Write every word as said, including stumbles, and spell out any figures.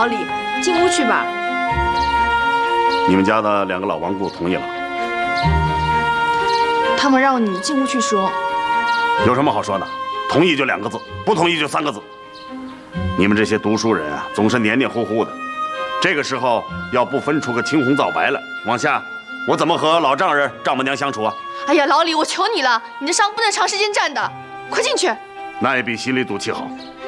老李，进屋去吧。 你们家的两个老顽固同意了， 他们让你进屋去说。 有什么好说的？同意就两个字，不同意就三个字。你们这些读书人啊，总是黏黏糊糊的，这个时候要不分出个青红皂白来，往下我怎么和老丈人、丈母娘相处啊？ 哎呀，老李，我求你了，你的伤不能长时间站的，快进去。 那也比心里赌气好。